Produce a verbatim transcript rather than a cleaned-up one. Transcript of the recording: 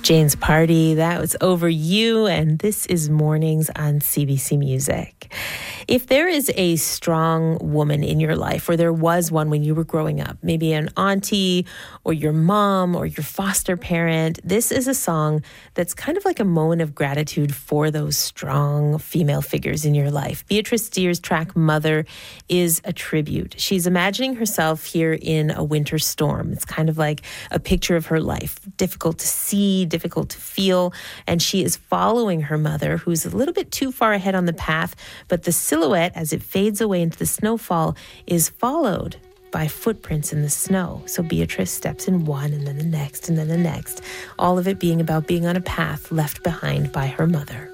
Jane's Party, that was Over You, and this is Mornings on C B C Music. If there is a strong woman in your life, or there was one when you were growing up, maybe an auntie or your mom or your foster parent, this is a song that's kind of like a moment of gratitude for those strong female figures in your life. Beatrice Steer's track Mother is a tribute. She's imagining herself here in a winter storm. It's kind of like a picture of her life, difficult to see, difficult to feel, and she is following her mother, who's a little bit too far ahead on the path, but the silhouette as it fades away into the snowfall is followed by footprints in the snow. So Beatrice steps in one and then the next and then the next, all of it being about being on a path left behind by her mother.